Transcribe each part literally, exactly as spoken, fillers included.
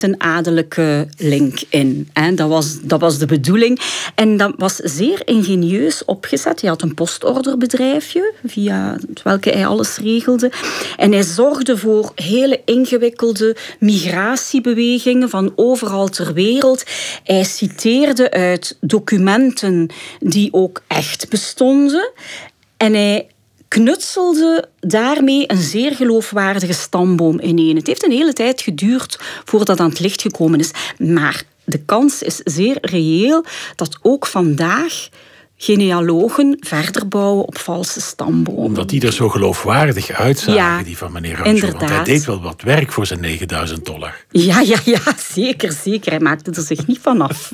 een adellijke link in. Hè. Dat was, dat was de bedoeling. En dat was zeer ingenieus opgezet. Hij had een postorderbedrijfje, via welke hij alles regelde. En hij zorgde voor hele ingewikkelde migratiebewegingen van overal ter wereld. Hij citeerde uit documenten die ook echt bestonden. En hij knutselde daarmee een zeer geloofwaardige stamboom ineen. Het heeft een hele tijd geduurd voordat dat aan het licht gekomen is. Maar de kans is zeer reëel dat ook vandaag genealogen verder bouwen op valse stambomen. Omdat die er zo geloofwaardig uitzagen, ja, die van meneer Rancho. Inderdaad. Want hij deed wel wat werk voor zijn negenduizend dollar. Ja, ja, ja, zeker, zeker. Hij maakte er zich niet van af.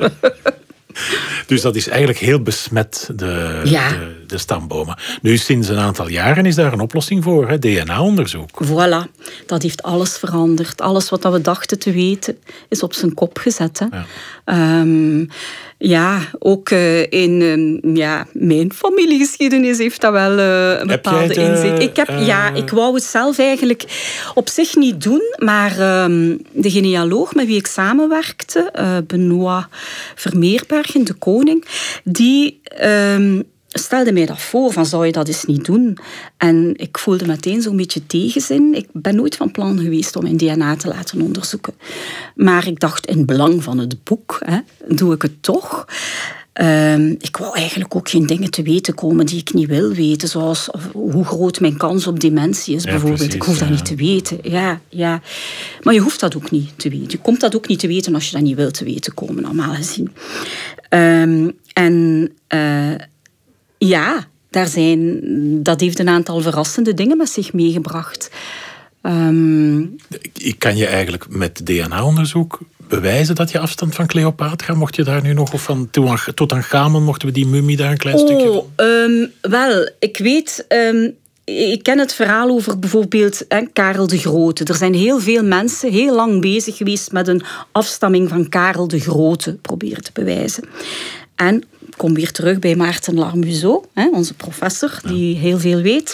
Dus dat is eigenlijk heel besmet, de, ja. de, de stambomen. Nu, sinds een aantal jaren is daar een oplossing voor, hè? D N A-onderzoek. Voilà, dat heeft alles veranderd. Alles wat we dachten te weten, is op zijn kop gezet. Hè. Ja. Um, ja, ook uh, in uh, ja, mijn familiegeschiedenis heeft dat wel uh, een bepaalde de, inzicht. Ik heb, uh... Ja, ik wou het zelf eigenlijk op zich niet doen, maar um, de genealoog met wie ik samenwerkte, uh, Benoît Vermeerbergen, de koning, die um, stelde mij dat voor, van zou je dat eens niet doen? En ik voelde meteen zo'n beetje tegenzin. Ik ben nooit van plan geweest om mijn D N A te laten onderzoeken. Maar ik dacht, in het belang van het boek, hè, doe ik het toch. Um, ik wou eigenlijk ook geen dingen te weten komen die ik niet wil weten. Zoals hoe groot mijn kans op dementie is, ja, bijvoorbeeld. Precies, ik hoef dat ja. niet te weten. Ja, ja. Maar je hoeft dat ook niet te weten. Je komt dat ook niet te weten als je dat niet wilt te weten komen, normaal gezien. Um, en... Uh, Ja, daar zijn, dat heeft een aantal verrassende dingen met zich meegebracht. Um... Kan je eigenlijk met D N A-onderzoek bewijzen dat je afstamt van Cleopatra? Mocht je daar nu nog, of van Tutankhamon, mochten we die mummie daar een klein oh, stukje van? Um, wel, ik weet... Um, ik ken het verhaal over bijvoorbeeld hè, Karel de Grote. Er zijn heel veel mensen heel lang bezig geweest met een afstamming van Karel de Grote proberen te bewijzen. En ik kom weer terug bij Maarten Larmuseau, onze professor, die ja. heel veel weet.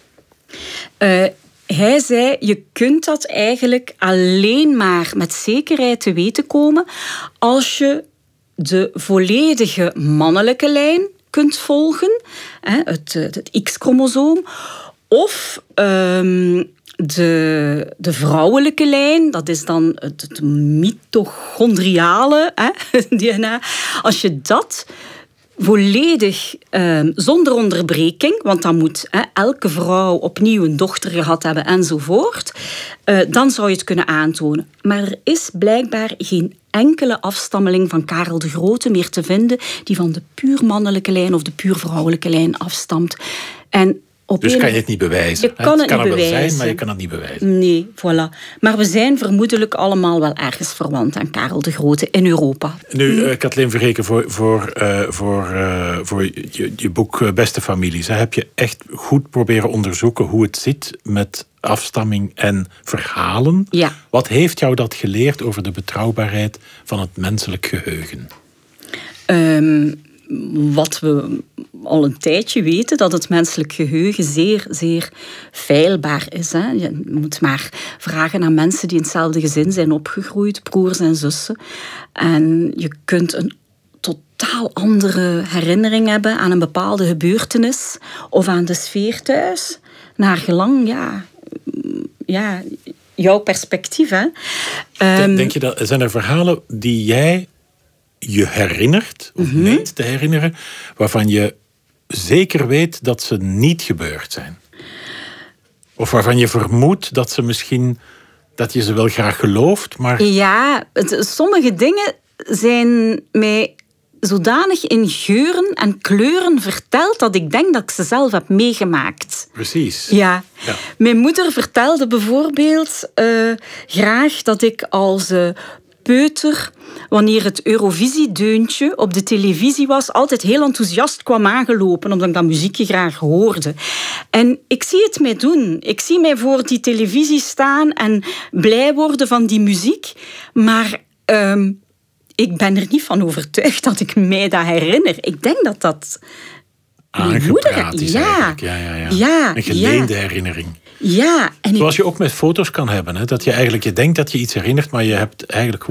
Uh, hij zei, je kunt dat eigenlijk alleen maar met zekerheid te weten komen als je de volledige mannelijke lijn kunt volgen, het, het X-chromosoom, of um, de, de vrouwelijke lijn, dat is dan het, het mitochondriale hè, D N A. Als je dat volledig, eh, zonder onderbreking, want dan moet hè, elke vrouw opnieuw een dochter gehad hebben enzovoort, eh, dan zou je het kunnen aantonen. Maar er is blijkbaar geen enkele afstammeling van Karel de Grote meer te vinden die van de puur mannelijke lijn of de puur vrouwelijke lijn afstamt. En dus kan je het niet bewijzen. Je kan het, het kan niet er bewijzen. wel zijn, maar je kan het niet bewijzen. Nee, voilà. Maar we zijn vermoedelijk allemaal wel ergens verwant aan Karel de Grote in Europa. Nu, uh, Kathleen Verreken, voor, voor, uh, voor, uh, voor je, je boek Beste Families, hè, heb je echt goed proberen onderzoeken hoe het zit met afstamming en verhalen. Ja. Wat heeft jou dat geleerd over de betrouwbaarheid van het menselijk geheugen? Um, wat we al een tijdje weten, dat het menselijk geheugen zeer, zeer feilbaar is. Hè. Je moet maar vragen aan mensen die in hetzelfde gezin zijn opgegroeid, broers en zussen. En je kunt een totaal andere herinnering hebben aan een bepaalde gebeurtenis of aan de sfeer thuis, naar gelang, ja, ja, jouw perspectief. Hè. Um, Denk je dat, zijn er verhalen die jij je herinnert, of mm-hmm. meent te herinneren, waarvan je zeker weet dat ze niet gebeurd zijn? Of waarvan je vermoedt dat ze misschien, dat je ze wel graag gelooft, maar... Ja, het, sommige dingen zijn mij zodanig in geuren en kleuren verteld dat ik denk dat ik ze zelf heb meegemaakt. Precies. Ja. ja. Mijn moeder vertelde bijvoorbeeld uh, graag dat ik als uh, peuter, wanneer het Eurovisie-deuntje op de televisie was, altijd heel enthousiast kwam aangelopen, omdat ik dat muziekje graag hoorde. En ik zie het mij doen. Ik zie mij voor die televisie staan en blij worden van die muziek. Maar um, ik ben er niet van overtuigd dat ik mij dat herinner. Ik denk dat dat... Aangepraat is ja. eigenlijk. Ja, ja, ja. Ja, een geleende ja. herinnering. Ja. En Zoals ik... je ook met foto's kan hebben. Hè? Dat je eigenlijk je denkt dat je iets herinnert, maar je hebt eigenlijk